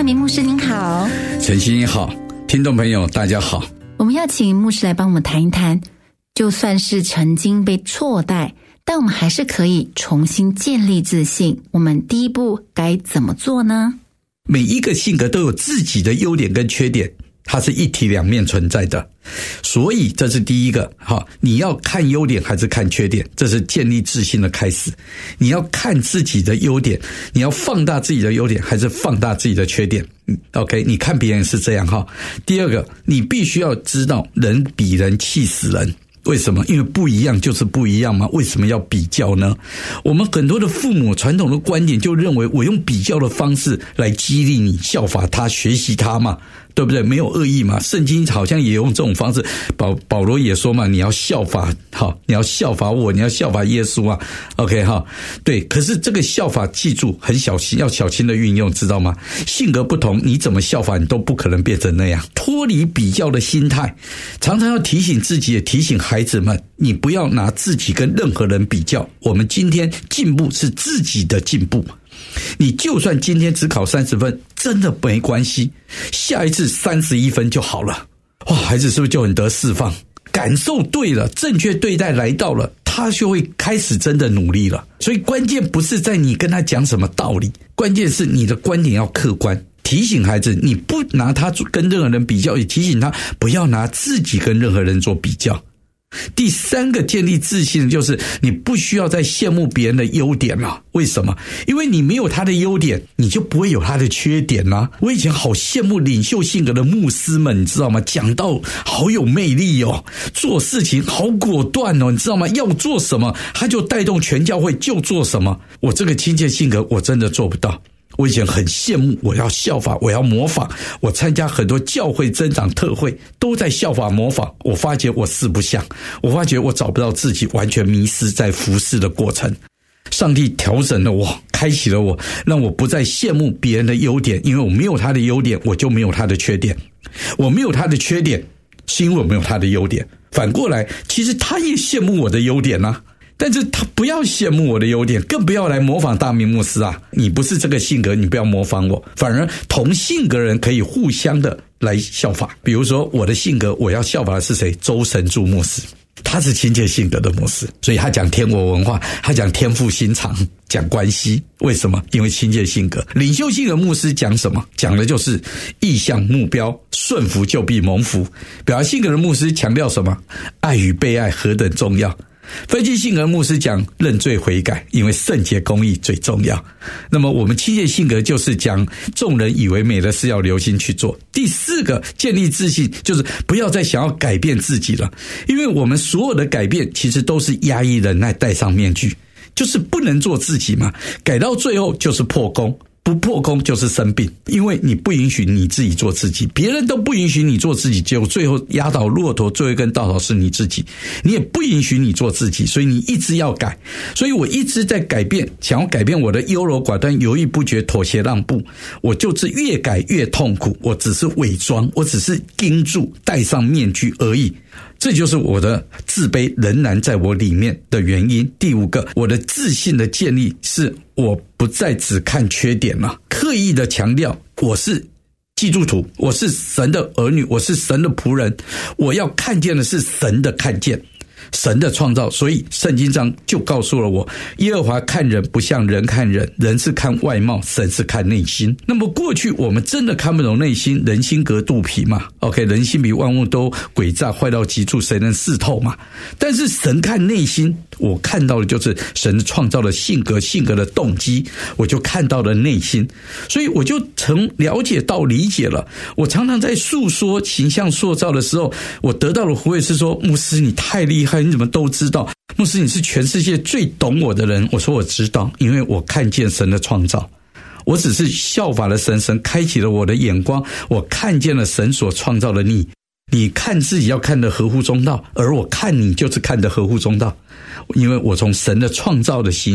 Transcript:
明牧师您好。 晨曦你好，听众朋友大家好。 我们要请牧师来帮我们谈一谈，就算是曾经被错待，但我们还是可以重新建立自信，我们第一步该怎么做呢？ 每一个性格都有自己的优点跟缺点，它是一体两面存在的，所以这是第一个。你要看优点还是看缺点，这是建立自信的开始。你要看自己的优点，你要放大自己的优点还是放大自己的缺点。OK， 你看别人是这样。第二个，你必须要知道人比人气死人。为什么？因为不一样就是不一样嘛，为什么要比较呢？我们很多的父母传统的观点就认为我用比较的方式来激励你，效法他，学习他嘛，对不对？没有恶意嘛，圣经好像也用这种方式，保罗也说嘛，你要效法，你要效法我，你要效法耶稣啊。OK 对，可是这个效法记住很小心，要小心的运用，知道吗？性格不同，你怎么效法你都不可能变成那样。脱离比较的心态，常常要提醒自己，也提醒孩子们，你不要拿自己跟任何人比较。我们今天进步是自己的进步。你就算今天只考30分，真的没关系，下一次31分就好了。哇，孩子是不是就很得释放？感受对了，正确对待来到了，他就会开始真的努力了。所以关键不是在你跟他讲什么道理，关键是你的观点要客观。提醒孩子，你不拿他跟任何人比较，也提醒他不要拿自己跟任何人做比较。第三个建立自信就是你不需要再羡慕别人的优点了。为什么？因为你没有他的优点，你就不会有他的缺点啦。我以前好羡慕领袖性格的牧师们，你知道吗？讲道好有魅力哦，做事情好果断哦，你知道吗？要做什么他就带动全教会就做什么。我这个亲切性格我真的做不到。我以前很羡慕，我要效法，我要模仿。我参加很多教会增长特会，都在效法模仿。我发觉我四不像，我发觉我找不到自己，完全迷失在服侍的过程。上帝调整了我，开启了我，让我不再羡慕别人的优点，因为我没有他的优点，我就没有他的缺点。我没有他的缺点，是因为我没有他的优点。反过来，其实他也羡慕我的优点啊。但是他不要羡慕我的优点，更不要来模仿大明牧师啊！你不是这个性格，你不要模仿我，反而同性格人可以互相的来效法。比如说我的性格，我要效法的是谁？周神助牧师，他是亲切性格的牧师，所以他讲天国文化，他讲天赋心肠，讲关系。为什么？因为亲切性格。领袖性格牧师讲什么？讲的就是意向目标，顺服就必蒙福。表达性格的牧师强调什么？爱与被爱何等重要。分析性格牧师讲认罪悔改，因为圣洁公义最重要。那么我们亲切性格就是讲众人以为美的事要留心去做。第四个建立自信就是不要再想要改变自己了，因为我们所有的改变其实都是压抑忍耐戴上面具，就是不能做自己嘛，改到最后就是破功。不破功就是生病，因为你不允许你自己做自己，别人都不允许你做自己，结果最后压倒骆驼最后一根稻草是你自己，你也不允许你做自己，所以你一直要改。所以我一直在改变，想要改变我的优柔寡断、犹豫不决、妥协让步，我就是越改越痛苦，我只是伪装，我只是盯住戴上面具而已。这就是我的自卑仍然在我里面的原因。第五个，我的自信的建立是我不再只看缺点了，刻意的强调我是基督徒，我是神的儿女，我是神的仆人，我要看见的是神的看见，神的创造。所以圣经上就告诉了我，耶和华看人不像人看人，人是看外貌，神是看内心。那么过去我们真的看不懂内心，人心隔肚皮嘛。 OK， 人心比万物都诡诈，坏到极处，谁能识透嘛？但是神看内心，我看到的就是神创造的性格，性格的动机，我就看到了内心。所以我就曾了解到理解了。我常常在诉说形象塑造的时候，我得到的回馈是说，牧师你太厉害，你怎么都知道？牧师你是全世界最懂我的人。我说我知道，因为我看见神的创造，我只是效法了神，神开启了我的眼光，我看见了神所创造的你。你看自己要看得合乎中道，而我看你就是看得合乎中道，因为我从神的创造的形